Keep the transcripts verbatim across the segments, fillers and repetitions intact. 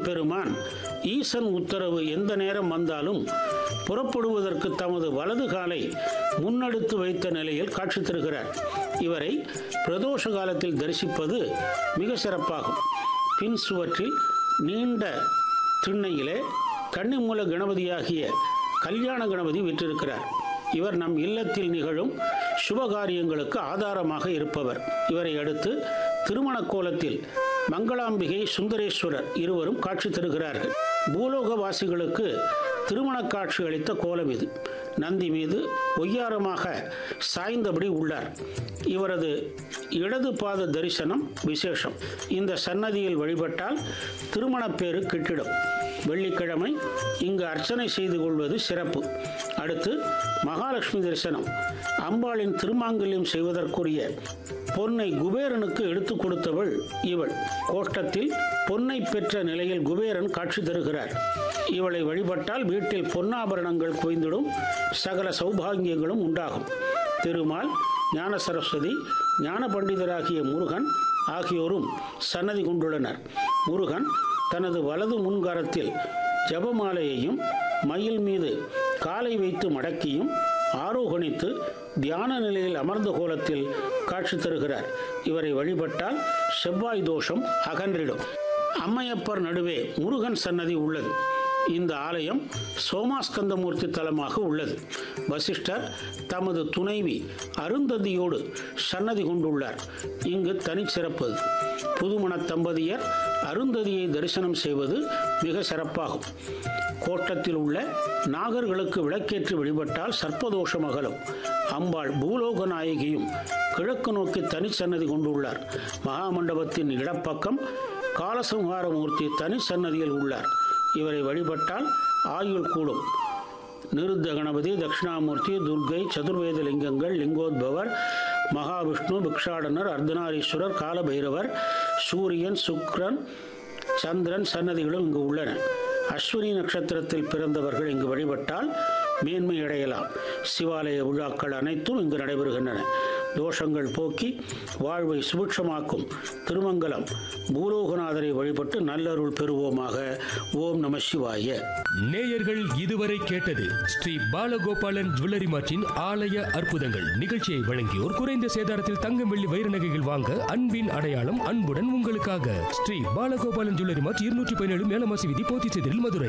பெருமான் ஈசன் உத்தரவு எந்த நேரம் வந்தாலும் புறப்படுவதற்கு தமது வலது காலை முன்னெடுத்து வைத்த நிலையில் காட்சி தருகிறார். இவரை பிரதோஷ காலத்தில் தரிசிப்பது மிக சிறப்பாகும். பின் சுவற்றில் நீண்ட திண்ணையிலே கன்னிமூல கணபதியாகிய கல்யாண கணபதி வீற்றிருக்கிறார். இவர் நம் இல்லத்தில் நிகழும் சுபகாரியங்களுக்கு ஆதாரமாக இருப்பவர். இவரை அடுத்து திருமண கோலத்தில் மங்களாம்பிகை சுந்தரேஸ்வரர் இருவரும் காட்சி தருகிறார்கள். பூலோகவாசிகளுக்கு திருமண காட்சி அளித்த கோலம் இது. நந்தி மீது ஒய்யாரமாக சாய்ந்தபடி உள்ளார். இவரது இடது பாத தரிசனம் விசேஷம். இந்த சன்னதியில் வழிபட்டால் திருமணப்பேறு கிட்டிடும். வெள்ளிக்கிழமை இங்கு அர்ச்சனை செய்து கொள்வது சிறப்பு. அடுத்து மகாலட்சுமி தரிசனம். அம்பாளின் திருமாங்கல்யம் செய்வதற்குரிய பொன்னை குபேரனுக்கு எடுத்து கொடுத்தவள் இவள். கோஷ்டத்தில் பொன்னை பெற்ற நிலையில் குபேரன் காட்சி தருகிறார். இவளை வழிபட்டால் வீட்டில் பொன்னாபரணங்கள் குவிந்திடும், சகல சௌபாகியங்களும் உண்டாகும். திருமால், ஞான சரஸ்வதி, ஞான பண்டிதராகிய முருகன் ஆகியோரும் சன்னதி கொண்டுள்ளனர். முருகன் தனது வலது முன்காரத்தில் ஜபமாலையையும் மயில் மீது காலை வைத்து மடக்கியும் ஆரோகணித்து தியான நிலையில் அமர்ந்த கோலத்தில் காட்சி தருகிறார். இவரை வழிபட்டால் செவ்வாய் தோஷம் அகன்றிடும். அம்மையப்பர் நடுவே முருகன் சன்னதி உள்ளது. இந்த ஆலயம் சோமாஸ்கந்தமூர்த்தி தலமாக உள்ளது. வசிஷ்டர் தமது துணைவி அருந்ததியோடு சன்னதி கொண்டுள்ளார். இங்கு தனிச்சிறப்பு. புதுமண தம்பதியர் அருந்ததியை தரிசனம் செய்வது மிக சிறப்பாகும். கோட்டத்தில் உள்ள நாகர்களுக்கு விளக்கேற்றி வழிபட்டால் சர்ப்பதோஷம் அகலும். அம்பாள் பூலோக நாயகியும் கிழக்கு நோக்கி தனிச்சன்னதி கொண்டுள்ளார். மகாமண்டபத்தின் இடப்பக்கம் காலசம்ஹாரமூர்த்தி தனி சன்னதியில் உள்ளார். இவரை வழிபட்டால் ஆயுள் கூடும். நிருத்த கணபதி, தட்சிணாமூர்த்தி, துர்க்கை, சதுர்வேத லிங்கங்கள், லிங்கோத்பவர், மகாவிஷ்ணு, பிக்ஷாடனர், அர்த்தநாரீஸ்வரர், காலபைரவர், சூரியன், சுக்கிரன், சந்திரன் சன்னதிகளும் இங்கு உள்ளன. அஸ்வினி நட்சத்திரத்தில் பிறந்தவர்கள் இங்கு வழிபட்டால் மேன்மை அடையலாம். சிவாலய விழாக்கள் அனைத்தும் இங்கு நடைபெறுகின்றன. தோஷங்கள் போக்கி வாழ்வை சுபிட்சமாக்கும் திருமங்கலம் பூலோகநாதரை வழிபட்டு நல்லருள் பெறுவோமாக. ஓம் நம சிவாய. நேயர்கள் இதுவரை கேட்டது ஸ்ரீ பாலகோபாலன் ஜுவல்லரி மார்ட்டின் ஆலய அற்புதங்கள் நிகழ்ச்சியை வழங்கியோர் குறைந்த சேதாரத்தில் தங்கம், வெள்ளி, வைர நகைகள் வாங்க அன்பின் அடையாளம் அன்புடன் உங்களுக்காக ஸ்ரீ பாலகோபாலன் ஜுவல்லரி மார்ட், இருநூற்றி பதினேழு மேலமாசி வீதி, போத்திச்சேரியில், மதுரை.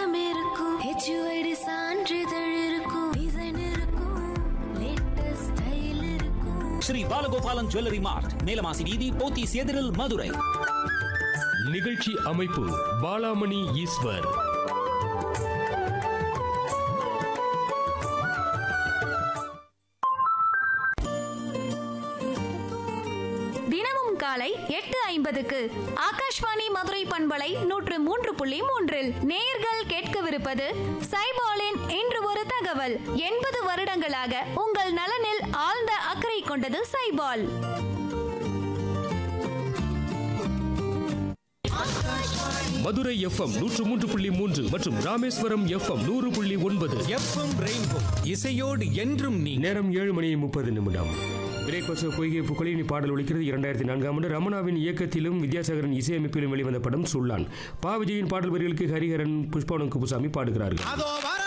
ஸ்ரீ பாலகோபாலன் ஜுவல்லரி மார்ட், மேலமாசி வீதி, போத்திச்சேரியில், மதுரை. நிகழ்ச்சி அமைப்பு பாலாமணி ஈஸ்வர். தினமும் காலை எட்டு ஐம்பதுக்கு ஆகாஷ்வாணி மதுரை பண்பலை நூற்று மூன்று புள்ளி மூன்றில் நேயர்கள் கேட்கவிருப்பது சைபாலின் இன்று ஒரு தகவல். எண்பது வருடங்களாக உங்கள் நலனில் ஆழ்ந்த அக்கறை கொண்டது சைபால். மதுரை எஃப்எம் நூற்று மூன்று புள்ளி மூன்று மற்றும் ராமேஸ்வரம் எஃப்எம் நூறு புள்ளி ஒன்பது. எஃப்எம் ரெயின்போ இசையோடு என்றும் நீ. நேரம் ஏழு மணி முப்பது நிமிடம். பிரேக்வாஸ்ட் பொய்கை புகழினி பாடல் ஒலிக்கிறது. இரண்டாயிரத்தி நான்காம் ஆண்டு ரமணாவின் இயக்கத்திலும் வித்யாசாகரன் இசையமைப்பிலும் வெளிவந்த படம் சுல்லான். பா விஜயின் பாடல் வரிகளுக்கு ஹரிஹரன், புஷ்பவனம் குப்புசாமி பாடுகிறார்கள்.